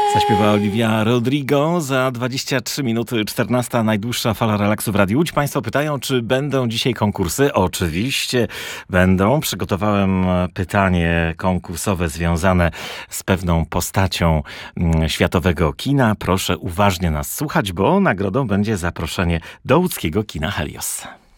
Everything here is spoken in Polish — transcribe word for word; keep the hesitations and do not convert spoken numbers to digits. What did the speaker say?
Zaśpiewała Olivia Rodrigo. Za dwadzieścia trzy minuty czternasta, najdłuższa fala relaksu w Radiu Łódź. Państwo pytają, czy będą dzisiaj konkursy? Oczywiście będą. Przygotowałem pytanie konkursowe związane z pewną postacią światowego kina. Proszę uważnie nas słuchać, bo nagrodą będzie zaproszenie do łódzkiego kina Helios.